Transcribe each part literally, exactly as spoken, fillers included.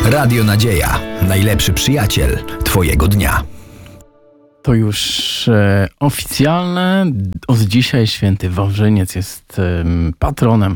Radio Nadzieja. Najlepszy przyjaciel Twojego dnia. To już e, oficjalne. Od dzisiaj święty Wawrzyniec jest e, patronem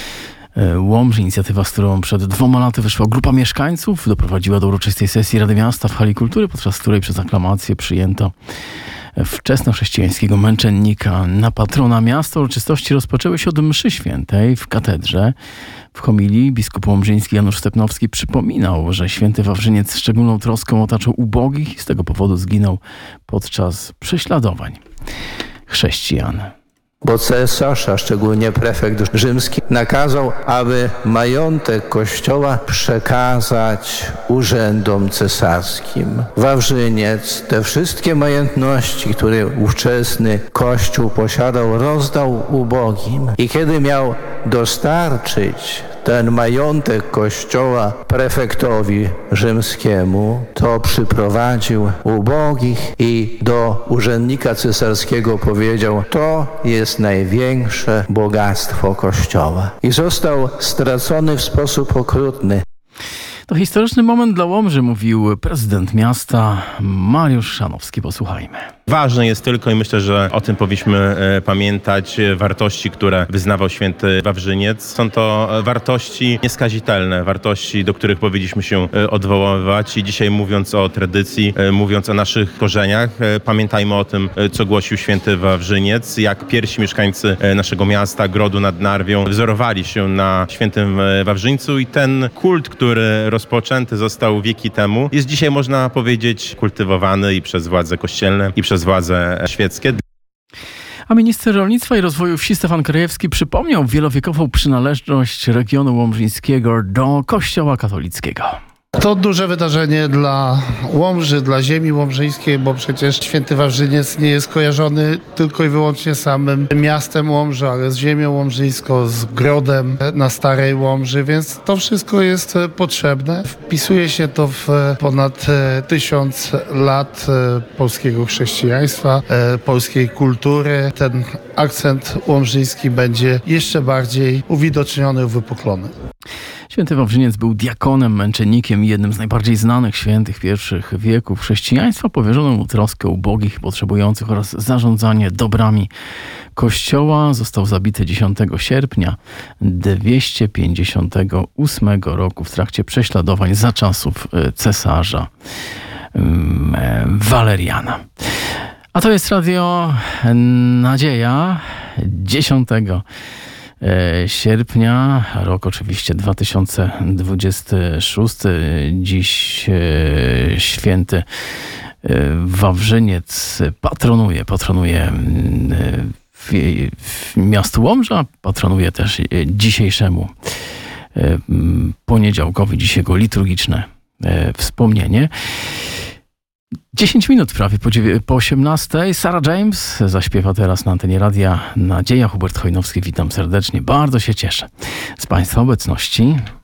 e, Łomży. Inicjatywa, z którą przed dwoma laty wyszła grupa mieszkańców, doprowadziła do uroczystej sesji Rady Miasta w hali kultury, podczas której przez aklamację przyjęto wczesnochrześcijańskiego męczennika na patrona miasta. Uroczystości rozpoczęły się od mszy świętej w katedrze. W homilii biskup łomżyński Janusz Stepnowski przypominał, że święty Wawrzyniec szczególną troską otaczał ubogich i z tego powodu zginął podczas prześladowań chrześcijan. Bo cesarz, a szczególnie prefekt rzymski, nakazał, aby majątek kościoła przekazać urzędom cesarskim. Wawrzyniec te wszystkie majątności, które ówczesny kościół posiadał, rozdał ubogim. I kiedy miał dostarczyć ten majątek kościoła prefektowi rzymskiemu, to przyprowadził ubogich i do urzędnika cesarskiego powiedział: to jest największe bogactwo kościoła. I został stracony w sposób okrutny. To historyczny moment dla Łomży, mówił prezydent miasta Mariusz Szanowski. Posłuchajmy. Ważne jest tylko, i myślę, że o tym powinniśmy e, pamiętać, wartości, które wyznawał święty Wawrzyniec. Są to wartości nieskazitelne, wartości, do których powinniśmy się e, odwoływać. I dzisiaj, mówiąc o tradycji, e, mówiąc o naszych korzeniach, e, pamiętajmy o tym, e, co głosił święty Wawrzyniec, jak pierwsi mieszkańcy e, naszego miasta, Grodu nad Narwią, wzorowali się na świętym e, Wawrzyńcu, i ten kult, który rozpoczęty został wieki temu, jest dzisiaj, można powiedzieć, kultywowany i przez władze kościelne, i przez władze świeckie. A minister rolnictwa i rozwoju wsi Stefan Krajewski przypomniał wielowiekową przynależność regionu łomżyńskiego do Kościoła katolickiego. To duże wydarzenie dla Łomży, dla ziemi łomżyńskiej, bo przecież święty Wawrzyniec nie jest kojarzony tylko i wyłącznie samym miastem Łomży, ale z ziemią łomżyńską, z grodem na Starej Łomży, więc to wszystko jest potrzebne. Wpisuje się to w ponad tysiąc lat polskiego chrześcijaństwa, polskiej kultury. Ten akcent łomżyński będzie jeszcze bardziej uwidoczniony, uwypuklony. Święty Wawrzyniec był diakonem, męczennikiem i jednym z najbardziej znanych świętych pierwszych wieków chrześcijaństwa. Powierzono mu troskę ubogich i potrzebujących oraz zarządzanie dobrami Kościoła. Został zabity dziesiątego sierpnia dwieście pięćdziesiątego ósmego roku w trakcie prześladowań za czasów cesarza Waleriana. A to jest Radio Nadzieja. dziesiątego sierpnia, rok oczywiście dwa tysiące dwudziesty szósty. Dziś święty Wawrzyniec patronuje, patronuje w, w miastu Łomża, patronuje też dzisiejszemu poniedziałkowi, dziś jego liturgiczne wspomnienie. dziesięć minut prawie po, po osiemnastej. Sarah James zaśpiewa teraz na antenie Radia Nadzieja. Hubert Chojnowski, witam serdecznie. Bardzo się cieszę z Państwa obecności.